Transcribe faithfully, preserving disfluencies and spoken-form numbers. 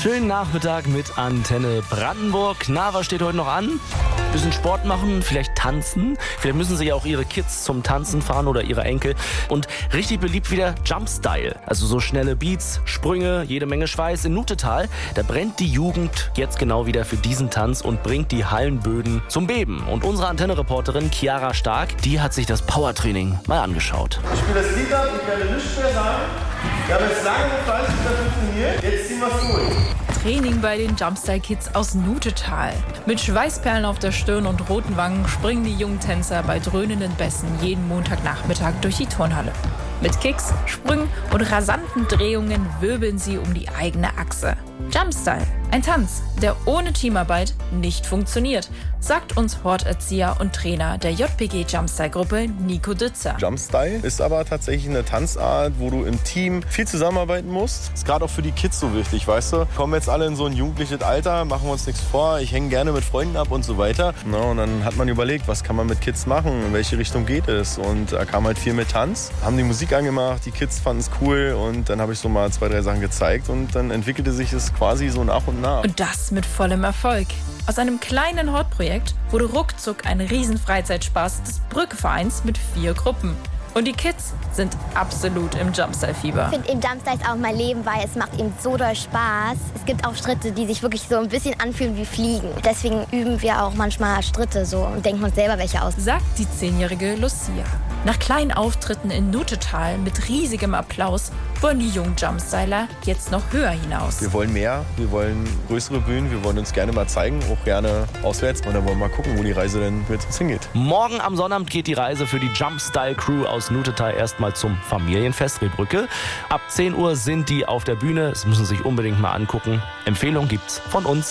Schönen Nachmittag mit Antenne Brandenburg. Na, was steht heute noch an? Bisschen Sport machen, vielleicht tanzen. Vielleicht müssen sie ja auch ihre Kids zum Tanzen fahren oder ihre Enkel. Und richtig beliebt wieder Jumpstyle. Also so schnelle Beats, Sprünge, jede Menge Schweiß. In Nutetal, da brennt die Jugend jetzt genau wieder für diesen Tanz und bringt die Hallenböden zum Beben. Und unsere Antenne-Reporterin Chiara Stark, die hat sich das Powertraining mal angeschaut. Ich spiele das Lied ab, ich werde nichts mehr sagen. Wir haben jetzt lange und fleißig funktioniert. Jetzt ziehen wir es durch. Training bei den Jumpstyle Kids aus Nutetal. Mit Schweißperlen auf der Stirn und roten Wangen springen die jungen Tänzer bei dröhnenden Bässen jeden Montagnachmittag durch die Turnhalle. Mit Kicks, Sprüngen und rasanten Drehungen wirbeln sie um die eigene Achse. Jumpstyle, ein Tanz, der ohne Teamarbeit nicht funktioniert, sagt uns Horterzieher und Trainer der J P G Jumpstyle-Gruppe Nico Dützer. Jumpstyle ist aber tatsächlich eine Tanzart, wo du im Team viel zusammenarbeiten musst. Ist gerade auch für die Kids so wichtig, weißt du? Kommen jetzt alle in so ein jugendliches Alter, machen wir uns nichts vor, ich hänge gerne mit Freunden ab und so weiter. Na, und dann hat man überlegt, was kann man mit Kids machen, in welche Richtung geht es? Und da kam halt viel mit Tanz, haben die Musik angemacht, die Kids fanden es cool und dann habe ich so mal zwei, drei Sachen gezeigt und dann entwickelte sich es quasi so nach und nach. Und das mit vollem Erfolg. Aus einem kleinen Hortprojekt wurde ruckzuck ein riesen Freizeitspaß des Brücke-Vereins mit vier Gruppen. Und die Kids sind absolut im Jumpstyle-Fieber. Ich finde, im Jumpstyle ist auch mein Leben, weil es macht eben so doll Spaß. Es gibt auch Schritte, die sich wirklich so ein bisschen anfühlen wie Fliegen. Deswegen üben wir auch manchmal Schritte so und denken uns selber welche aus. Sagt die zehnjährige Lucia. Nach kleinen Auftritten in Nutetal mit riesigem Applaus wollen die jungen Jumpstyler jetzt noch höher hinaus. Wir wollen mehr, wir wollen größere Bühnen, wir wollen uns gerne mal zeigen, auch gerne auswärts. Und dann wollen wir mal gucken, wo die Reise denn mit uns hingeht. Morgen am Sonnabend geht die Reise für die Jumpstyle-Crew aus Nutetal erstmal zum Familienfest Rehbrücke. Ab zehn Uhr sind die auf der Bühne. Das müssen Sie sich unbedingt mal angucken. Empfehlung gibt's von uns.